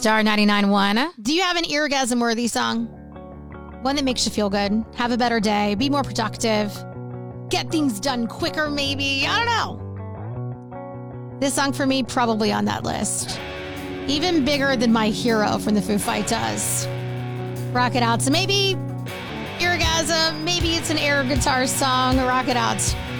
Star 99.1. Do you have an eargasm-worthy song? One that makes you feel good, have a better day, be more productive, get things done quicker maybe, I don't know. This song for me, probably on that list. Even bigger than My Hero from the Foo Fighters. Rock it out. So maybe eargasm, maybe it's an air guitar song, rock it out.